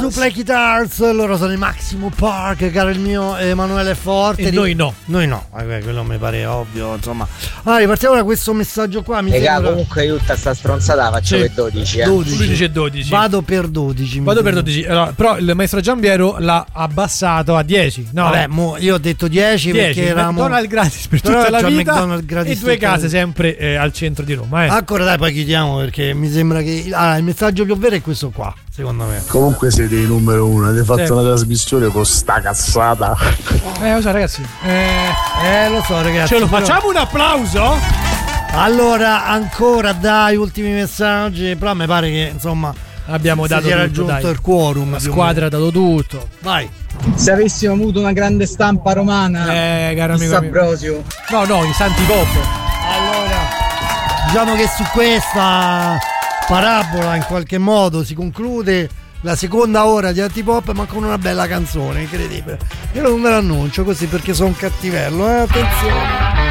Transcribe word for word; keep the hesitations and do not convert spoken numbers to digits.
su Play Guitars, loro sono i Maximo Park, caro il mio Emanuele Forte. E noi no. Noi no, eh, quello mi pare ovvio, insomma. Allora, ripartiamo da questo messaggio qua. Mi Raga, sembra... comunque tutta sta stronzata faccio Sì. per dodici, eh. dodici. Lui dice dodici. Vado per dodici. mi Vado per sembra. dodici. Allora, però il maestro Giambiero l'ha abbassato a dieci. No, Vabbè, mo io ho detto dieci, dieci. perché eravamo... McDonald's gratis per Però tutta la c'è vita McDonald's gratis e due tutta la case vita. sempre eh, al centro di Roma. Eh. Ancora dai, poi chiudiamo perché mi sembra che ah, il messaggio più vero è questo qua, secondo me. Comunque siete il numero uno, avete fatto Sì. una trasmissione con sta cazzata. Eh, lo so, ragazzi. Eh, Eh, lo so, ragazzi. ce lo però- facciamo un applauso? Allora, ancora dai, ultimi messaggi. Però mi pare che insomma Abbiamo si dato sia tutto, raggiunto dai. il quorum. La più o squadra ha dato tutto. meno. Vai. Se avessimo avuto una grande stampa romana, Eh, caro di amico mio. Sabrosio. No, no, i Santi Pop. Allora, diciamo che su questa parabola in qualche modo si conclude la seconda ora di Antipop, ma con una bella canzone, incredibile. Io non ve l'annuncio così perché sono un cattivello, eh? Attenzione.